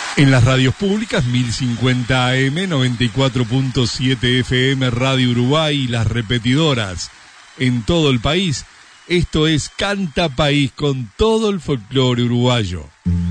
En las radios públicas, 1050 AM, 94.7 FM Radio Uruguay y las repetidoras en todo el país. Esto es Canta País con todo el folclore uruguayo.